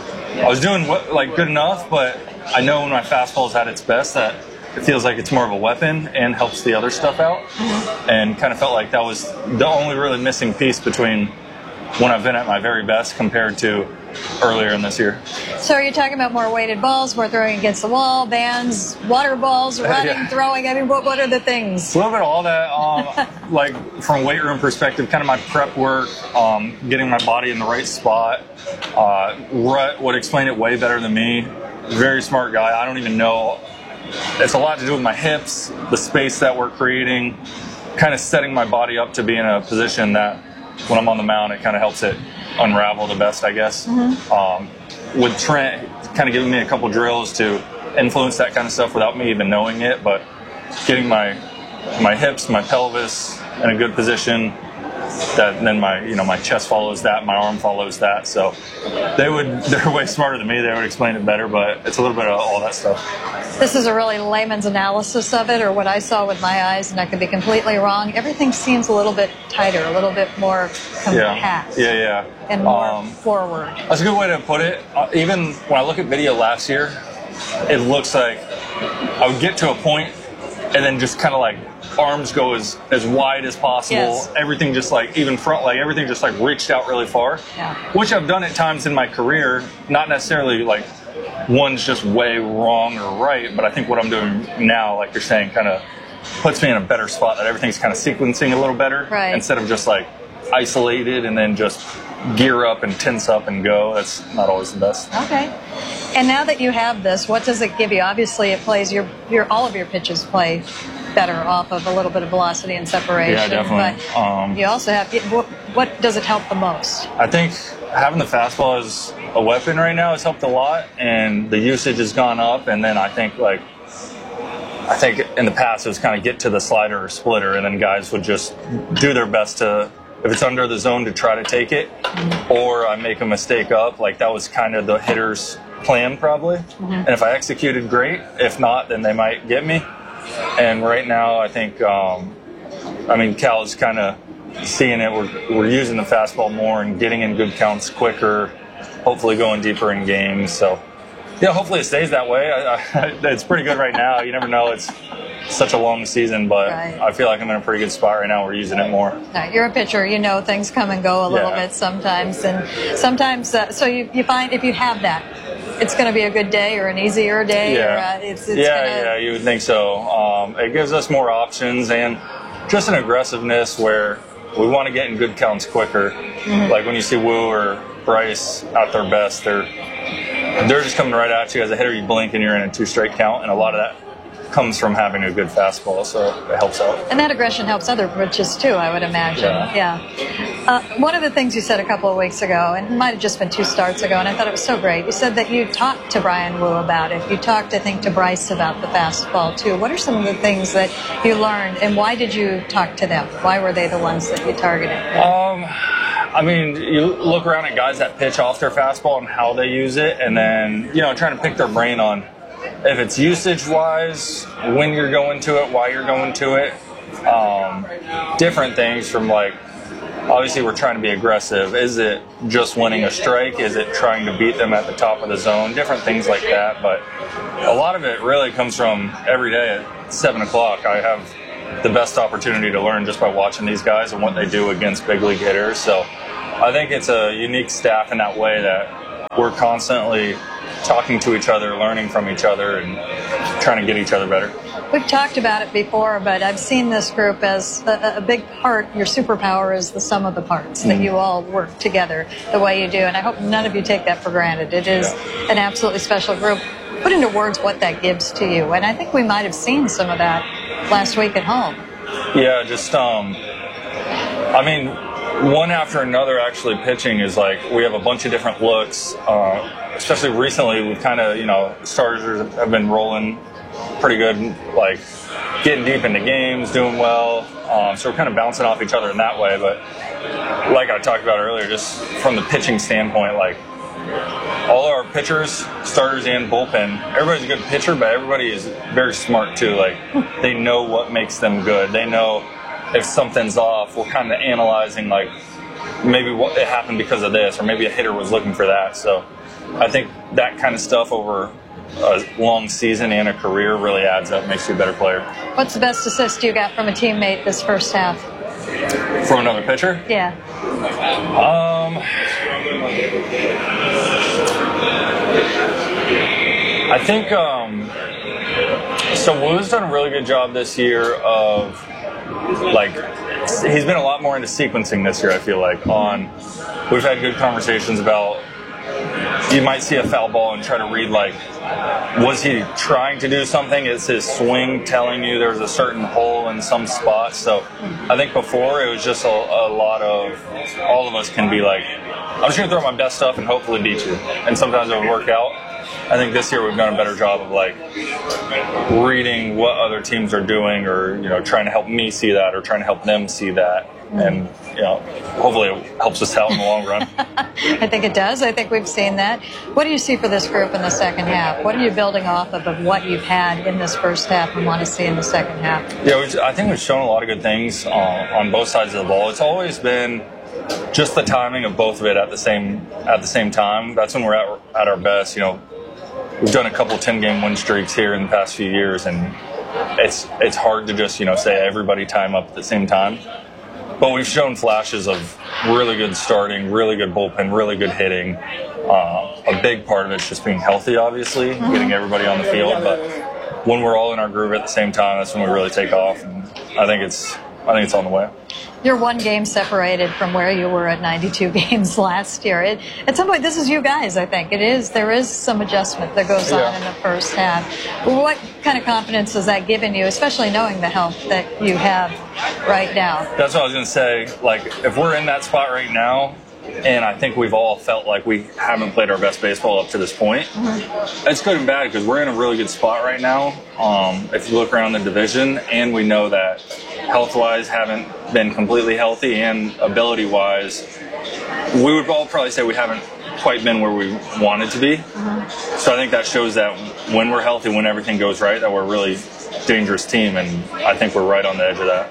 I was doing like good enough, but I know when my fastball's at its best that it feels like it's more of a weapon and helps the other stuff out. Mm-hmm. And kind of felt like that was the only really missing piece between when I've been at my very best compared to earlier in this year. So are you talking about more weighted balls, more throwing against the wall, bands, water balls, running, yeah. throwing? I mean, what, what are the things? A little bit of all that. Um, like from a weight room perspective, kind of my prep work, um, getting my body in the right spot. Uh, Rut would explain it way better than me. Very smart guy. I don't even know. It's a lot to do with my hips, the space that we're creating, kind of setting my body up to be in a position that when I'm on the mound, it kind of helps it unravel the best, I guess. Mm-hmm. Um, with Trent kind of giving me a couple drills to influence that kind of stuff without me even knowing it, but getting my my hips, my pelvis in a good position, that then my you know my chest follows that, my arm follows that. So they would they're way smarter than me. They would explain it better, but it's a little bit of all that stuff. This is a really layman's analysis of it, or what I saw with my eyes, and I could be completely wrong. Everything seems a little bit tighter, a little bit more compact. Yeah, yeah, yeah. And more um, forward. That's a good way to put it. Uh, even when I look at video last year, it looks like I would get to a point and then just kind of like arms go as, as wide as possible. Yes. Everything just like, even front leg, everything just like reached out really far. Yeah. Which I've done at times in my career, not necessarily like one's just way wrong or right, but I think what I'm doing now, like you're saying, kind of puts me in a better spot, that everything's kind of sequencing a little better. Right. Instead of just like isolated and then just gear up and tense up and go. That's not always the best. Okay. And now that you have this, what does it give you? Obviously, it plays your your all of your pitches play better off of a little bit of velocity and separation. Yeah, definitely. But um, you also have, what, what does it help the most? I think having the fastball as a weapon right now has helped a lot, and the usage has gone up. And then I think like I think in the past it was kind of get to the slider or splitter, and then guys would just do their best to, if it's under the zone, to try to take it, or I make a mistake up. Like that was kind of the hitter's plan probably. Mm-hmm. And if I executed, great. If not, then they might get me. And right now, I think, um, I mean, Cal is kind of seeing it. We're, we're using the fastball more and getting in good counts quicker, hopefully going deeper in games. So, yeah, hopefully it stays that way. I, I, it's pretty good right now. You never know. It's such a long season, but right. I feel like I'm in a pretty good spot right now. We're using it more. Right. You're a pitcher. You know things come and go a little Yeah. bit sometimes. And sometimes, uh, so you, you find if you have that, it's going to be a good day or an easier day. Yeah, Or, uh, it's, it's yeah, gonna... yeah, you would think so. Um, it gives us more options and just an aggressiveness where we want to get in good counts quicker. Mm-hmm. Like when you see Wu or Bryce at their best, they're they're just coming right at you. As a hitter, you blink and you're in a two strike count, and a lot of that comes from having a good fastball, so it helps out. And that aggression helps other pitches too, I would imagine. Yeah. yeah. Uh, one of the things you said a couple of weeks ago, and it might have just been two starts ago, and I thought it was so great, you said that you talked to Brian Wu about it. You talked, I think, to Bryce about the fastball too. What are some of the things that you learned, and why did you talk to them? Why were they the ones that you targeted? Um, I mean, you look around at guys that pitch off their fastball and how they use it, and then, you know, trying to pick their brain on if it's usage-wise, when you're going to it, why you're going to it. Um, different things from, like, obviously we're trying to be aggressive. Is it just winning a strike? Is it trying to beat them at the top of the zone? Different things like that. But a lot of it really comes from every day at seven o'clock. I have the best opportunity to learn just by watching these guys and what they do against big league hitters. So I think it's a unique staff in that way that we're constantly talking to each other, learning from each other, and trying to get each other better. We've talked about it before, but I've seen this group as a, a big part. Your superpower is the sum of the parts, mm-hmm. that you all work together the way you do. And I hope none of you take that for granted. It is yeah. an absolutely special group. Put into words what that gives to you. And I think we might have seen some of that last week at home. Yeah, just, um, I mean, one after another actually pitching is like we have a bunch of different looks. Uh, especially recently, we've kind of, you know, starters have been rolling pretty good, like getting deep into games, doing well. Um, so we're kind of bouncing off each other in that way. But like I talked about earlier, just from the pitching standpoint, like all our pitchers, starters and bullpen, everybody's a good pitcher, but everybody is very smart too. Like they know what makes them good. They know if something's off. We're kind of analyzing like maybe what it happened because of this, or maybe a hitter was looking for that. So I think that kind of stuff over a long season and a career really adds up, makes you a better player. What's the best assist you got from a teammate this first half? From another pitcher? Yeah. Um, I think, um, so Wu's done a really good job this year of, like, he's been a lot more into sequencing this year, I feel like. On, we've had good conversations about, you might see a foul ball and try to read, like, was he trying to do something? Is his swing telling you there's a certain hole in some spot? So I think before it was just a, a lot of, all of us can be like, I'm just going to throw my best stuff and hopefully beat you. And sometimes it would work out. I think this year we've done a better job of, like, reading what other teams are doing, or, you know, trying to help me see that or trying to help them see that. And, you know, hopefully it helps us out in the long run. I think it does. I think we've seen that. What do you see for this group in the second half? What are you building off of, of what you've had in this first half and want to see in the second half? Yeah, we, I think we've shown a lot of good things on, on both sides of the ball. It's always been just the timing of both of it at the same at the same time. That's when we're at, at our best. You know, we've done a couple ten-game win streaks here in the past few years, and it's it's hard to just, you know, say everybody time up at the same time. But we've shown flashes of really good starting, really good bullpen, really good hitting. Uh, a big part of it's just being healthy, obviously, mm-hmm. getting everybody on the field. But when we're all in our groove at the same time, that's when we really take off. And I think it's I think it's on the way. You're one game separated from where you were at ninety-two games last year. It, at some point, this is you guys, I think. It is. There is some adjustment that goes on yeah. in the first half. What kind of confidence has that given you, especially knowing the health that you have right now? That's what I was going to say. Like, if we're in that spot right now, and I think we've all felt like we haven't played our best baseball up to this point, mm-hmm. it's good and bad because we're in a really good spot right now. Um, if you look around the division, and we know that health-wise haven't been completely healthy, and ability-wise, we would all probably say we haven't quite been where we wanted to be. Mm-hmm. So I think that shows that when we're healthy, when everything goes right, that we're a really dangerous team, and I think we're right on the edge of that.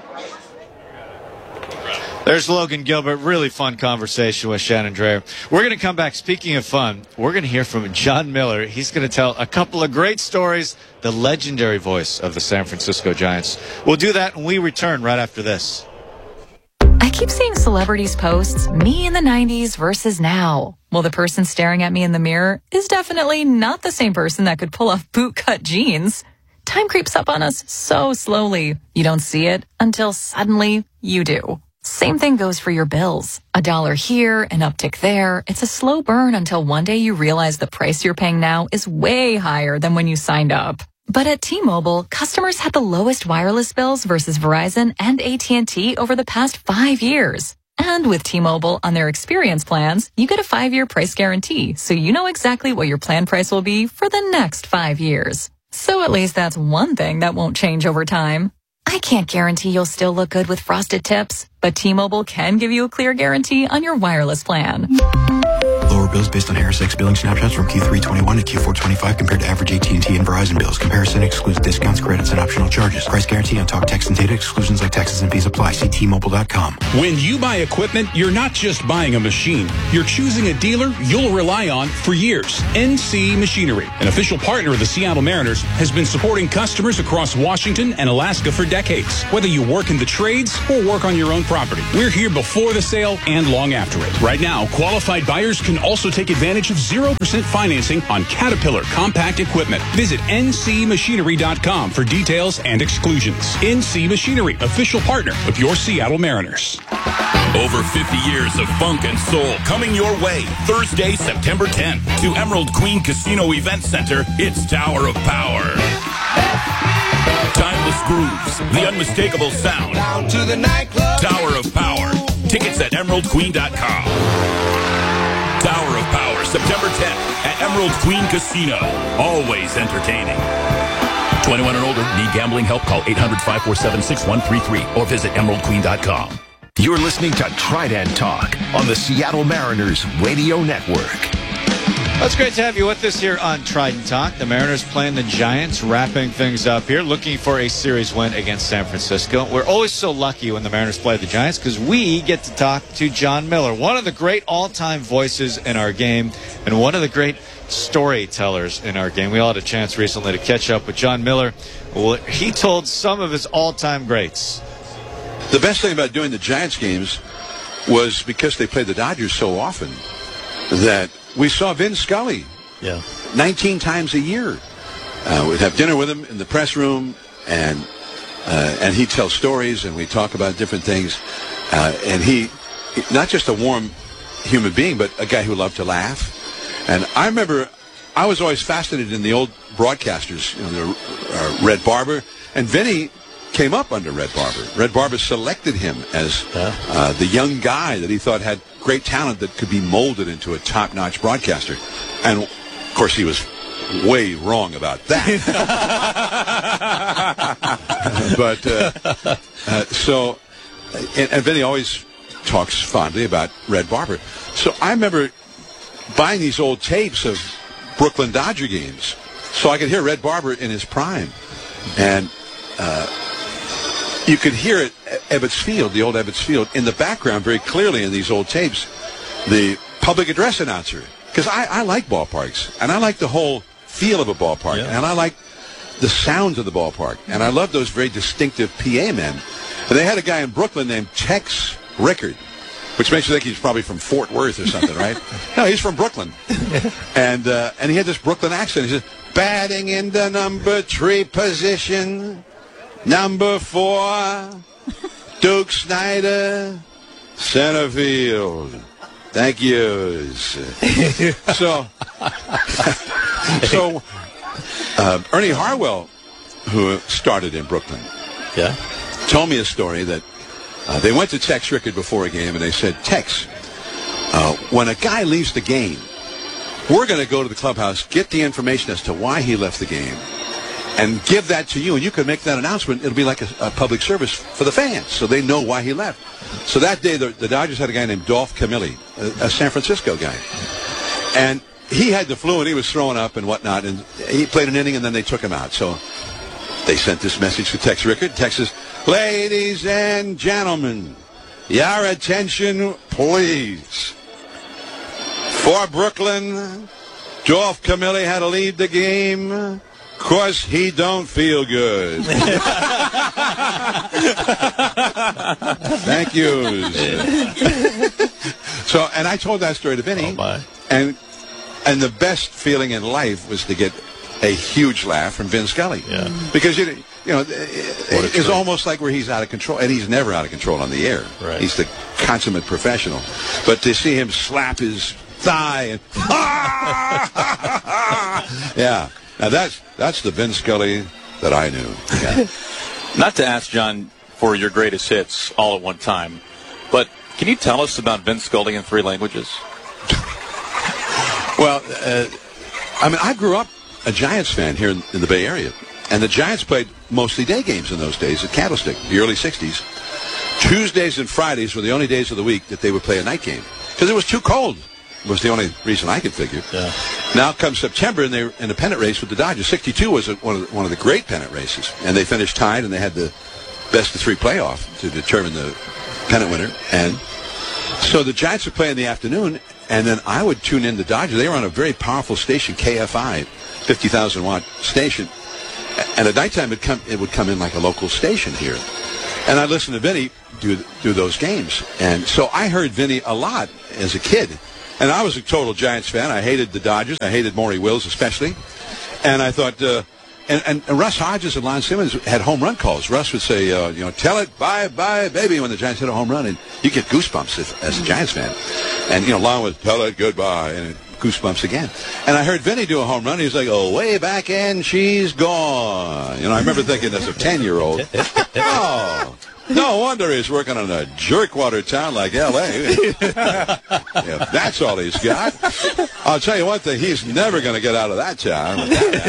There's Logan Gilbert. Really fun conversation with Shannon Drayer. We're going to come back. Speaking of fun, we're going to hear from John Miller. He's going to tell a couple of great stories, the legendary voice of the San Francisco Giants. We'll do that when we return right after this. I keep seeing celebrities posts, me in the nineties versus now. Well, the person staring at me in the mirror is definitely not the same person that could pull off bootcut jeans. Time creeps up on us so slowly. You don't see it until suddenly you do. Same thing goes for your bills. A dollar here, an uptick there. It's a slow burn until one day you realize the price you're paying now is way higher than when you signed up. But at T-Mobile, customers had the lowest wireless bills versus Verizon and A T and T over the past five years. And with T-Mobile on their experience plans, you get a five-year price guarantee, so you know exactly what your plan price will be for the next five years. So at least that's one thing that won't change over time. I can't guarantee you'll still look good with frosted tips, But T-Mobile can give you a clear guarantee on your wireless plan. Lower bills based on Harris X billing snapshots from Q three twenty-one to Q four twenty-five compared to average A T and T and Verizon bills. Comparison excludes discounts, credits, and optional charges. Price guarantee on talk, text, and data. Exclusions like taxes and fees apply. See T Mobile dot com. When you buy equipment, you're not just buying a machine. You're choosing a dealer you'll rely on for years. N C Machinery, an official partner of the Seattle Mariners, has been supporting customers across Washington and Alaska for decades. Whether you work in the trades or work on your own property, we're here before the sale and long after it. Right now, qualified buyers can also take advantage of zero percent financing on Caterpillar compact equipment. Visit N C machinery dot com for details and exclusions. N C Machinery, official partner of your Seattle Mariners. Over fifty years of funk and soul coming your way. Thursday, September tenth to Emerald Queen Casino Event Center. It's Tower of Power. Timeless grooves, the unmistakable sound. Down to the nightclub. Tower of Power. Tickets at emerald queen dot com. Tower of Power, September tenth at Emerald Queen Casino. Always entertaining. twenty-one and older. Need gambling help? Call eight hundred, five four seven, six one three three or visit emerald queen dot com. You're listening to Trident Talk on the Seattle Mariners Radio Network. Well, it's great to have you with us here on Trident Talk. The Mariners playing the Giants, wrapping things up here, looking for a series win against San Francisco. We're always so lucky when the Mariners play the Giants because we get to talk to Jon Miller, one of the great all-time voices in our game and one of the great storytellers in our game. We all had a chance recently to catch up with Jon Miller. Well, he told some of his all-time greats. The best thing about doing the Giants games was because they played the Dodgers so often that we saw Vin Scully yeah. nineteen times a year. Uh, we'd have dinner with him in the press room, and uh, and he'd tell stories, and we'd talk about different things. Uh, and he, not just a warm human being, but a guy who loved to laugh. And I remember I was always fascinated in the old broadcasters, you know, the, uh, Red Barber, and Vinny came up under Red Barber. Red Barber selected him as uh, the young guy that he thought had great talent that could be molded into a top-notch broadcaster. And, of course, he was way wrong about that. but, uh, uh, so, and, and Vinny always talks fondly about Red Barber. So I remember buying these old tapes of Brooklyn Dodger games so I could hear Red Barber in his prime. And uh, you could hear it at Ebbets Field, the old Ebbets Field, in the background very clearly in these old tapes, the public address announcer. Because I, I like ballparks, and I like the whole feel of a ballpark, yeah. and I like the sounds of the ballpark, and I love those very distinctive P A men. And they had a guy in Brooklyn named Tex Rickard, which makes you think he's probably from Fort Worth or something, right? No, he's from Brooklyn. And uh, and he had this Brooklyn accent. He said, batting in the number three position, number four, Duke Snyder, center field. Thank you. so, so uh, Ernie Harwell, who started in Brooklyn, yeah, told me a story that uh, they went to Tex Rickard before a game, and they said, Tex, uh, when a guy leaves the game, we're going to go to the clubhouse, get the information as to why he left the game, and give that to you, and you can make that announcement. It'll be like a, a public service for the fans, so they know why he left. So that day, the, the Dodgers had a guy named Dolph Camilli, a, a San Francisco guy. And he had the flu, and he was throwing up and whatnot, and he played an inning, and then they took him out. So they sent this message to Tex Rickard. Tex says, ladies and gentlemen, your attention, please. For Brooklyn, Dolph Camilli had to leave the game because he don't feel good. Thank you. So, and I told that story to Vinny. Oh my. And and the best feeling in life was to get a huge laugh from Vin Scully. Yeah. Because, you know, you know it's almost like where he's out of control. And he's never out of control on the air. Right. He's the consummate professional. But to see him slap his thigh and... yeah. Now, that's that's the Vin Scully that I knew. Yeah. Not to ask John for your greatest hits all at one time, but can you tell us about Vin Scully in three languages? Well, uh, I mean, I grew up a Giants fan here in, in the Bay Area, and the Giants played mostly day games in those days at Candlestick, the early sixties. Tuesdays and Fridays were the only days of the week that they would play a night game because it was too cold. Was the only reason I could figure. Yeah. Now comes September, and they're in a pennant race with the Dodgers. sixty-two was a, one of the, one of the great pennant races, and they finished tied, and they had the best of three playoff to determine the pennant winner. And so the Giants would play in the afternoon, and then I would tune in the Dodgers. They were on a very powerful station, K F I, fifty thousand watt station, and at nighttime it come it would come in like a local station here, and I'd listen to Vinny do do those games, and so I heard Vinny a lot as a kid. And I was a total Giants fan. I hated the Dodgers. I hated Maury Wills especially. And I thought, uh, and, and, and Russ Hodges and Lon Simmons had home run calls. Russ would say, uh, you know, tell it, bye, bye, baby, when the Giants hit a home run. And you get goosebumps if, as a Giants fan. And, you know, Lon would tell it, goodbye, and goosebumps again. And I heard Vinny do a home run. He was like, oh, way back and she's gone. You know, I remember thinking as a ten-year-old, oh, no wonder he's working on a jerkwater town like L A If that's all he's got, I'll tell you one thing, he's never going to get out of that town.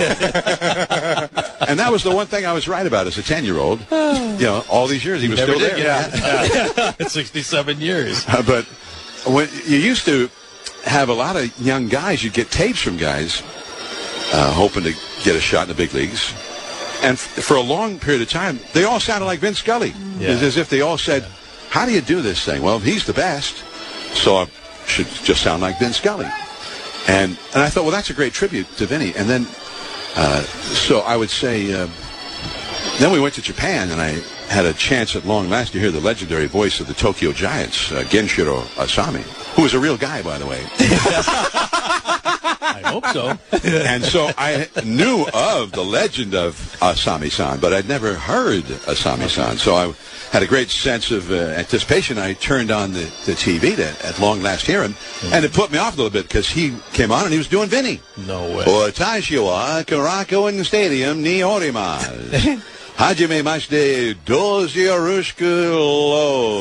And that was the one thing I was right about as a ten-year-old. You know, all these years he was Never still did there. get out. Yeah. sixty-seven years. Uh, but when you used to have a lot of young guys, you'd get tapes from guys uh, hoping to get a shot in the big leagues. And f- for a long period of time, they all sounded like Vin Scully. Yeah. It's as if they all said, how do you do this thing? Well, he's the best, so I should just sound like Vin Scully. And and I thought, well, that's a great tribute to Vinny. And then, uh, so I would say, uh, then we went to Japan, and I had a chance at long last to hear the legendary voice of the Tokyo Giants, uh, Genshiro Asami, who was a real guy, by the way. I hope so. And so I knew of the legend of Asami-san, but I'd never heard Asami-san. So I had a great sense of uh, anticipation. I turned on the, the T V to at long last hear him, mm-hmm. and it put me off a little bit because he came on and he was doing Vinny. No way. Watashi wa Karakoan Stadium ni orimasu. Hajime mashite dozi yoroshiku lo.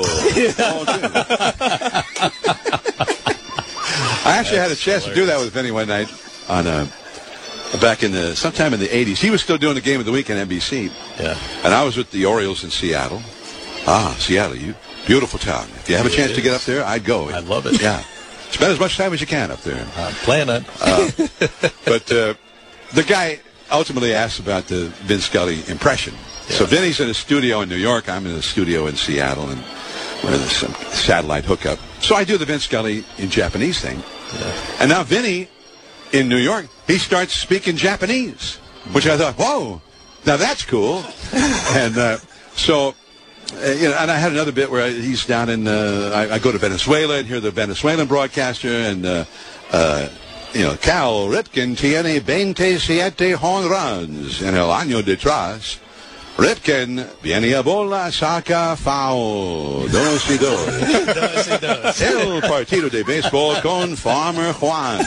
I actually had a chance to do that with Vinny one night on uh, back in the sometime in the eighties. He was still doing the Game of the Week on N B C. Yeah. And I was with the Orioles in Seattle. Ah, Seattle, you beautiful town. If you have a chance to get up there, I'd go. I love it. Yeah. Spend as much time as you can up there. I'm planning. Uh, but uh, the guy ultimately asked about the Vin Scully impression. Yeah. So Vinny's in a studio in New York. I'm in a studio in Seattle, and we're in some satellite hookup. So I do the Vin Scully in Japanese thing. Yeah. And now Vinny in New York, he starts speaking Japanese, which I thought, whoa, now that's cool. and uh, so, uh, you know, and I had another bit where I, he's down in, uh, I, I go to Venezuela and hear the Venezuelan broadcaster, and, uh, uh, you know, Cal Ripken tiene veintisiete home runs en el año detrás. Ripken viene a bola, saca foul. Dos y dos. Dos y dos. El partido de béisbol con Farmer Juan.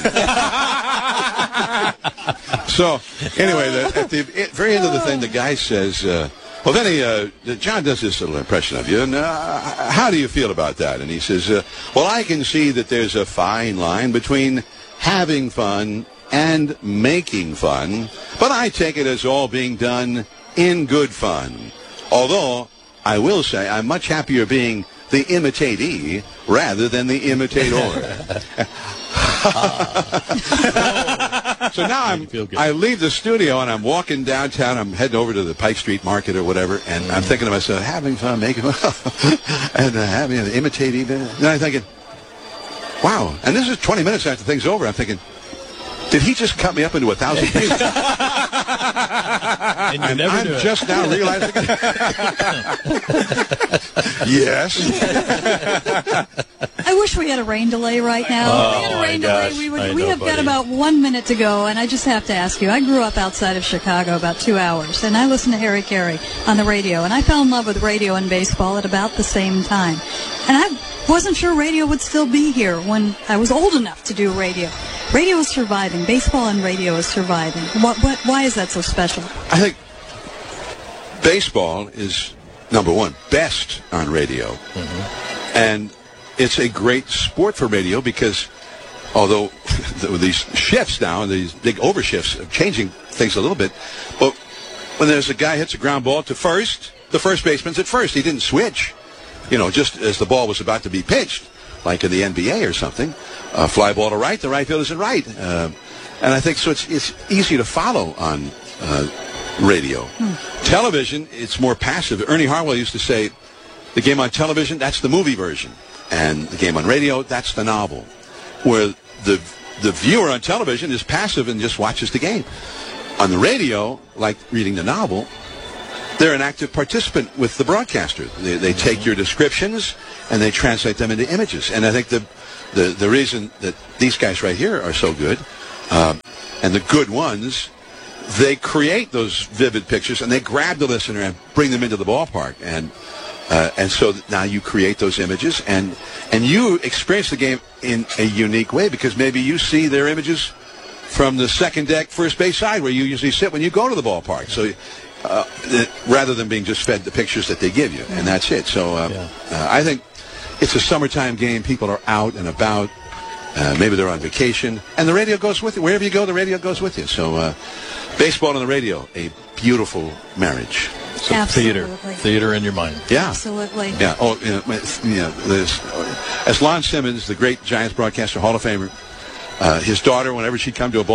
So, anyway, the, at the very end of the thing, the guy says, uh, well, then he, uh, John does this little impression of you, and uh, how do you feel about that? And he says, uh, well, I can see that there's a fine line between having fun and making fun, but I take it as all being done in good fun. Although, I will say, I'm much happier being the imitatee rather than the imitator. So now I'm, I leave the studio and I'm walking downtown. I'm heading over to the Pike Street Market or whatever, and I'm thinking to myself, having fun, making fun, and uh, having an imitatee. And I'm thinking, wow. And this is twenty minutes after things over. I'm thinking, did he just cut me up into a thousand pieces? And, and never I'm do it. just now realizing. Yes. I wish we had a rain delay right now. Oh, if we had a rain my delay, gosh. we would. I We know, have got buddy. about one minute to go, and I just have to ask you. I grew up outside of Chicago about two hours, and I listened to Harry Carey on the radio, and I fell in love with radio and baseball at about the same time. And I wasn't sure radio would still be here when I was old enough to do radio. Radio is surviving. Baseball and radio is surviving. What? What? Why is that so special? I think baseball is, number one, best on radio. Mm-hmm. And it's a great sport for radio because although with these shifts now, these big overshifts are changing things a little bit, but when there's a guy hits a ground ball to first, the first baseman's at first. He didn't switch. you know, just as the ball was about to be pitched, like in the N B A or something, uh, fly ball to right, the right field is in right. Uh, and I think so it's, it's easy to follow on uh, radio. Hmm. Television, it's more passive. Ernie Harwell used to say, the game on television, that's the movie version. And the game on radio, that's the novel. Where the the viewer on television is passive and just watches the game. On the radio, like reading the novel, they're an active participant with the broadcaster. They, they take your descriptions and they translate them into images. And I think the the, the reason that these guys right here are so good, um, and the good ones, they create those vivid pictures and they grab the listener and bring them into the ballpark. And Uh, and so now you create those images, and and you experience the game in a unique way because maybe you see their images from the second deck first base side where you usually sit when you go to the ballpark. So uh, th- rather than being just fed the pictures that they give you, and that's it. So uh, yeah. uh, I think it's a summertime game. People are out and about. Uh, maybe they're on vacation, and the radio goes with you. Wherever you go, the radio goes with you. So uh, baseball and the radio, a beautiful marriage. So Absolutely. theater, theater in your mind. Yeah, absolutely. Yeah. Oh, you know, you know there's, as Lon Simmons, the great Giants broadcaster, Hall of Famer, uh, his daughter, whenever she'd come to a ball.